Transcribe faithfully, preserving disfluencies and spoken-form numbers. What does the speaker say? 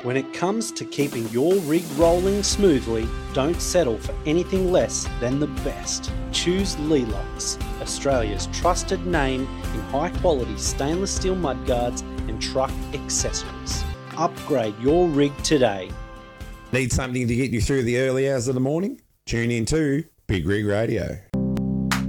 When it comes to keeping your rig rolling smoothly, don't settle for anything less than the best. Choose Lelux, Australia's trusted name in high-quality stainless steel mudguards and truck accessories. Upgrade your rig today. Need something to get you through the early hours of the morning? Tune in to Big Rig Radio.